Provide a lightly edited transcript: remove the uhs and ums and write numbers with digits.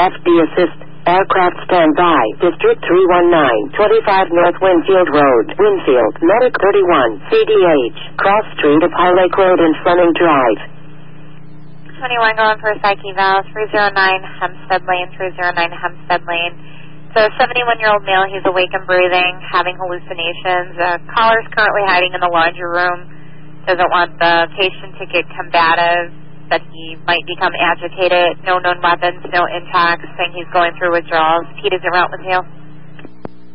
FD assist. Aircraft standby. District 319, 25 North Winfield Road, Winfield. Medic 31, CDH. Cross Street of High Lake Road and Fleming Drive. 21 going for a psych eval, 309 Hempstead Lane, 309 Hempstead Lane. So 71-year-old male, he's awake and breathing, having hallucinations. Caller's currently hiding in the laundry room. Doesn't want the patient to get combative, that he might become agitated. No known weapons, no intox, saying he's going through withdrawals. Pete, is it route with you?